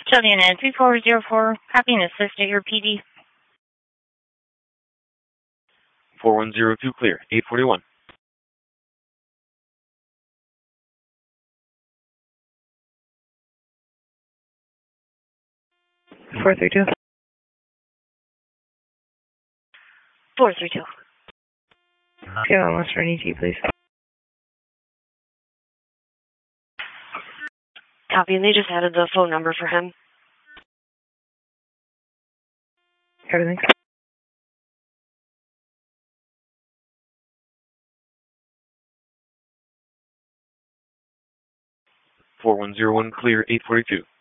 Julian 3404, copy and assist at your PD. 4102 clear, 841. 432. 432. Give on Western ET, please. Copy, and they just added the phone number for him. Everything. Four one zero one clear, 842.